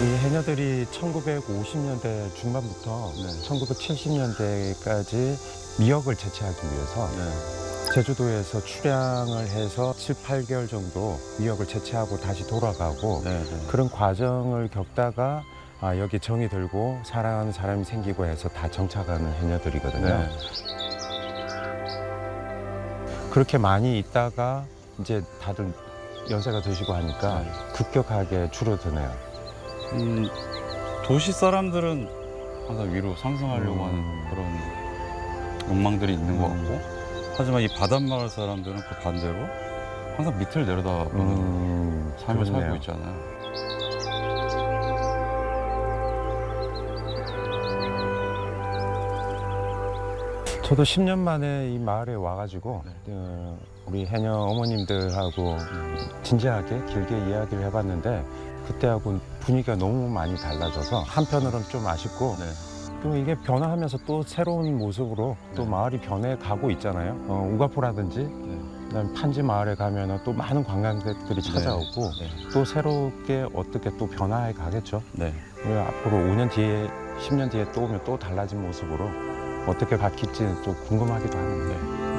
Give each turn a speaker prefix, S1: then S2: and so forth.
S1: 이 해녀들이 1950년대 중반부터 1970년대까지 미역을 채취하기 위해서 제주도에서 출양을 해서 7, 8개월 정도 미역을 채취하고 다시 돌아가고 그런 과정을 겪다가 여기 정이 들고 사랑하는 사람이 생기고 해서 다 정착하는 해녀들이거든요. 그렇게 많이 있다가 이제 다들 연세가 드시고 하니까 급격하게 줄어드네요.
S2: 도시 사람들은 항상 위로 상승하려고 하는 그런 욕망들이 있는 것 같고, 하지만 이 바닷마을 사람들은 그 반대로 항상 밑을 내려다보는 삶을 살고 있잖아요.
S1: 저도 10년 만에 이 마을에 와가지고 우리 해녀 어머님들하고 진지하게 길게 이야기를 해봤는데 그때하고 분위기가 너무 많이 달라져서 한편으로는 좀 아쉽고 또 이게 변화하면서 또 새로운 모습으로 또 마을이 변해가고 있잖아요. 우가포라든지 그다음에 판지 마을에 가면 또 많은 관광객들이 찾아오고 또 새롭게 어떻게 또 변화해 가겠죠. 우리 앞으로 5년 뒤에 10년 뒤에 또 오면 또 달라진 모습으로 어떻게 바뀔지 또 궁금하기도 하는데